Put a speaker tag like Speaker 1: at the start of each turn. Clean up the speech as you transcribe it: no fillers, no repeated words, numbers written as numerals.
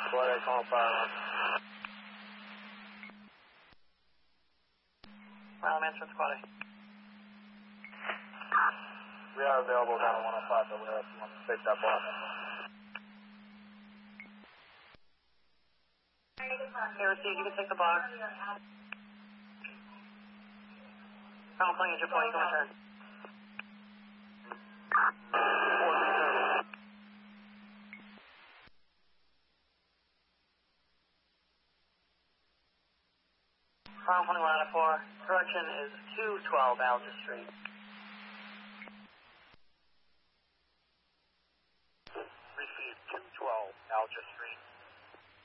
Speaker 1: What I call fire.
Speaker 2: Manson Squad.
Speaker 1: We are available down at 105, but we have to take that block.
Speaker 2: Here, Steve, you can take the box. I'm playing at your point, you can return. Final 21 out of 4. Direction is 212 Alger Street.